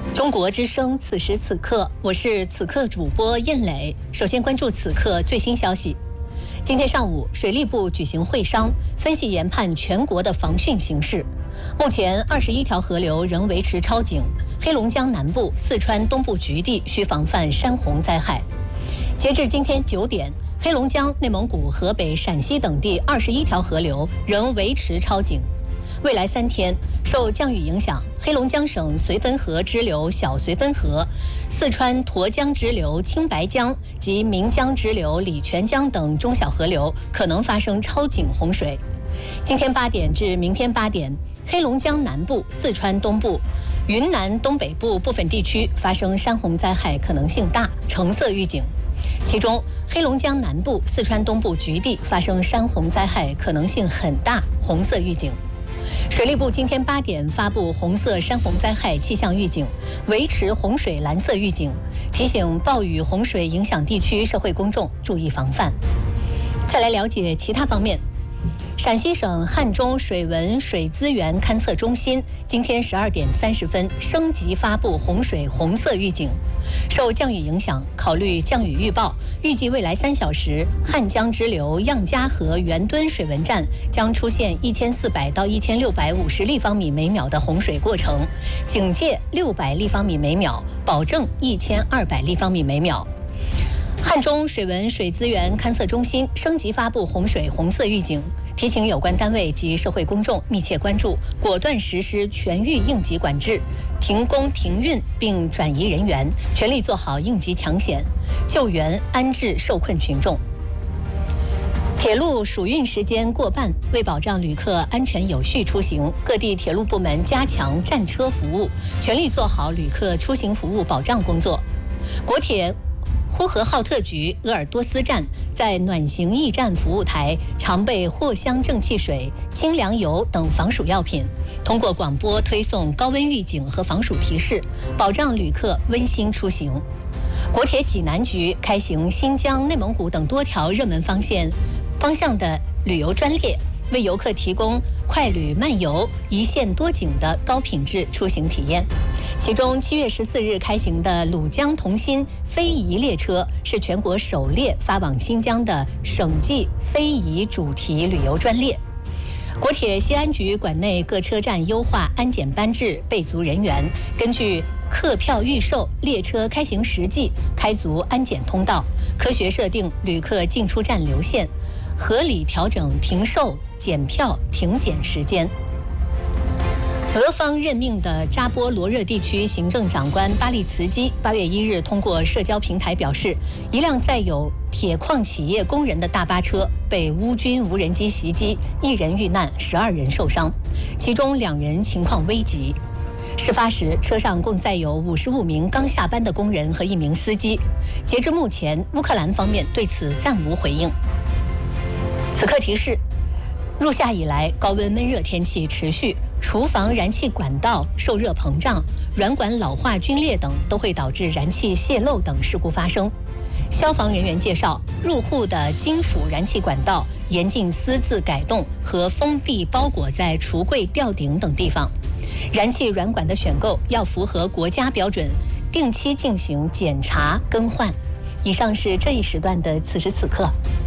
中国之声，此时此刻，我是此刻主播燕磊。首先关注此刻最新消息。今天上午，水利部举行会商，分析研判全国的防汛形势。目前21条河流仍维持超警，黑龙江南部、四川东部局地需防范山洪灾害。截至今天9点，黑龙江、内蒙古、河北、陕西等地21条河流仍维持超警。未来3天，受降雨影响，黑龙江省绥芬河支流小绥芬河、四川沱江支流青白江及岷江支流礼泉江等中小河流可能发生超警洪水。今天8点至明天8点，黑龙江南部、四川东部、云南东北部部分地区发生山洪灾害可能性大，橙色预警。其中，黑龙江南部、四川东部局地发生山洪灾害可能性很大，红色预警。水利部今天8点发布红色山洪灾害气象预警，维持洪水蓝色预警，提醒暴雨洪水影响地区社会公众注意防范。再来了解其他方面。陕西省汉中水文水资源勘测中心今天12点30分升级发布洪水红色预警。受降雨影响，考虑降雨预报，预计未来3小时，汉江支流漾家河袁墩水文站将出现1400到1650立方米每秒的洪水过程，警戒600立方米每秒，保证1200立方米每秒。汉中水文水资源勘测中心升级发布洪水红色预警，提醒有关单位及社会公众密切关注，果断实施全域应急管制，停工停运并转移人员，全力做好应急抢险，救援安置受困群众。铁路暑运时间过半，为保障旅客安全有序出行，各地铁路部门加强站车服务，全力做好旅客出行服务保障工作。国铁呼和浩特局鄂尔多斯站在暖行驿站服务台常备藿香正气水、清凉油等防暑药品，通过广播推送高温预警和防暑提示，保障旅客温馨出行。国铁济南局开行新疆、内蒙古等多条热门方向的旅游专列，为游客提供快旅慢游、一线多景的高品质出行体验。其中7月14日开行的鲁江同心非遗列车是全国首列发往新疆的省际非遗主题旅游专列。国铁西安局管内各车站优化安检班制，备足人员，根据客票预售、列车开行实际开足安检通道，科学设定旅客进出站流线，合理调整停售、检票、停检时间。俄方任命的扎波罗热地区行政长官巴利茨基8月1日通过社交平台表示，一辆载有铁矿企业工人的大巴车被乌军无人机袭击，1人遇难，12人受伤，其中2人情况危急。事发时，车上共载有55名刚下班的工人和1名司机。截至目前，乌克兰方面对此暂无回应。此刻提示：入夏以来，高温闷热天气持续，厨房燃气管道受热膨胀、软管老化皲裂等都会导致燃气泄漏等事故发生。消防人员介绍，入户的金属燃气管道严禁私自改动和封闭包裹在橱柜、吊顶等地方。燃气软管的选购要符合国家标准，定期进行检查更换。以上是这一时段的此时此刻。